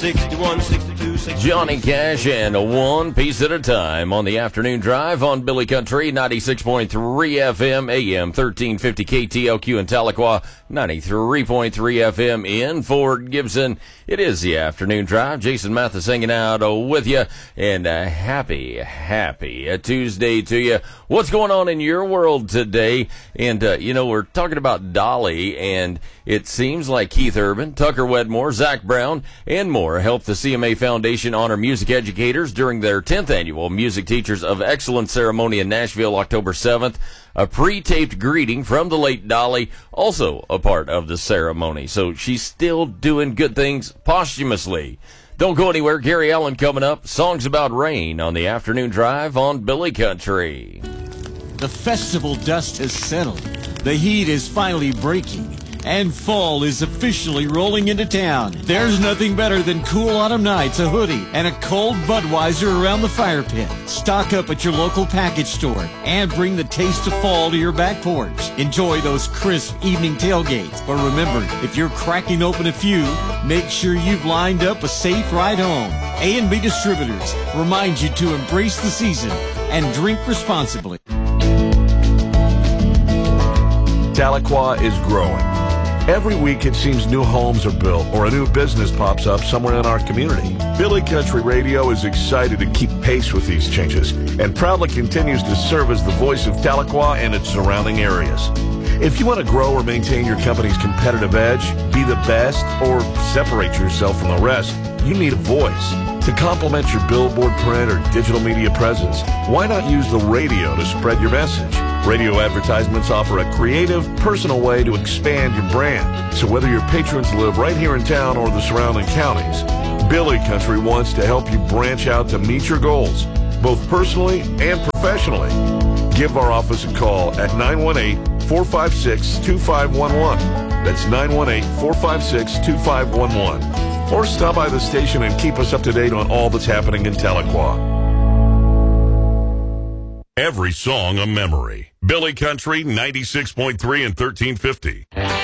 61, 62, 63. Johnny Cash and One Piece at a Time on the afternoon drive on Billy Country, 96.3 FM, AM 1350 KTLQ in Tahlequah, 93.3 FM in Fort Gibson. It is the afternoon drive. Jason Mathis hanging out with you, and happy Tuesday to you. What's going on in your world today? And, we're talking about Dolly, and it seems like Keith Urban, Tucker Wedmore, Zach Brown, and more helped the CMA Foundation honor music educators during their 10th annual Music Teachers of Excellence ceremony in Nashville, October 7th. A pre-taped greeting from the late Dolly, also a part of the ceremony. So she's still doing good things posthumously. Don't go anywhere. Gary Allen coming up. Songs about rain on the afternoon drive on Billy Country. The festival dust has settled. The heat is finally breaking. And fall is officially rolling into town. There's nothing better than cool autumn nights, a hoodie, and a cold Budweiser around the fire pit. Stock up at your local package store and bring the taste of fall to your back porch. Enjoy those crisp evening tailgates. But remember, if you're cracking open a few, make sure you've lined up a safe ride home. A&B Distributors reminds you to embrace the season and drink responsibly. Tahlequah is growing. Every week it seems new homes are built or a new business pops up somewhere in our community. Billy Country Radio is excited to keep pace with these changes and proudly continues to serve as the voice of Tahlequah and its surrounding areas. If you want to grow or maintain your company's competitive edge, be the best, or separate yourself from the rest, you need a voice. To complement your billboard, print, or digital media presence, why not use the radio to spread your message? Radio advertisements offer a creative, personal way to expand your brand. So whether your patrons live right here in town or the surrounding counties, Billy Country wants to help you branch out to meet your goals, both personally and professionally. Give our office a call at 918-456-2511. That's 918-456-2511. Or stop by the station and keep us up to date on all that's happening in Tahlequah. Every song a memory. Billy Country, 96.3 and 1350.